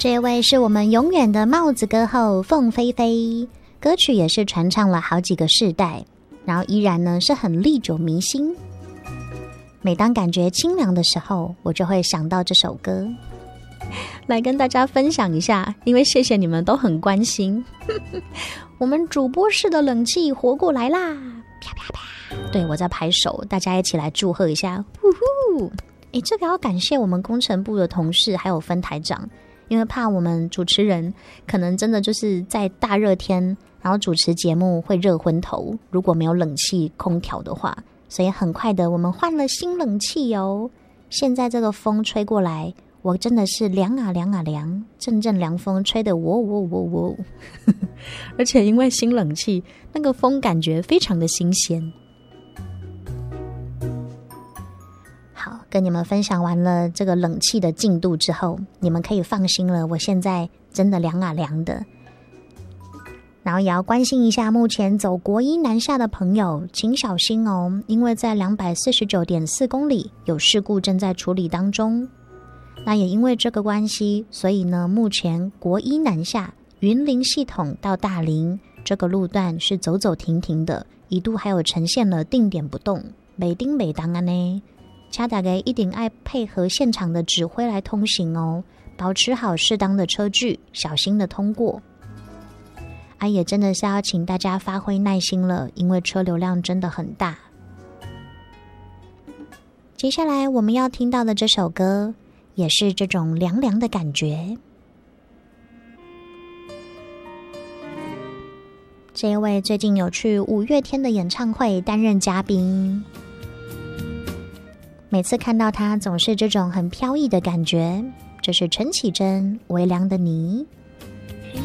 这位是我们永远的帽子歌后凤飞飞，歌曲也是传唱了好几个世代，然后依然呢是很历久弥新。每当感觉清凉的时候，我就会想到这首歌，来跟大家分享一下，因为谢谢你们都很关心。我们主播室的冷气活过来啦！啪啪啪！对，我在拍手，大家一起来祝贺一下！呼呼！这个要感谢我们工程部的同事还有分台长，因为怕我们主持人可能真的就是在大热天，然后主持节目会热昏头，如果没有冷气空调的话，所以很快的我们换了新冷气哦。现在这个风吹过来，我真的是凉啊凉啊凉，阵阵凉风吹得我而且因为新冷气，那个风感觉非常的新鲜。好，跟你们分享完了这个冷气的进度之后，你们可以放心了，我现在真的凉啊凉的。然后也要关心一下目前走国一南下的朋友，请小心哦，因为在 249.4 公里有事故正在处理当中。那也因为这个关系，所以呢，目前国一南下云林系统到大林这个路段是走走停停的，一度还有呈现了定点不动，每丁每当啊呢，请大家一定要配合现场的指挥来通行哦，保持好适当的车距，小心的通过。也真的是要请大家发挥耐心了，因为车流量真的很大。接下来我们要听到的这首歌也是这种凉凉的感觉。这一位最近有去五月天的演唱会担任嘉宾，每次看到他总是这种很飘逸的感觉。这是陈绮贞《微凉的你》。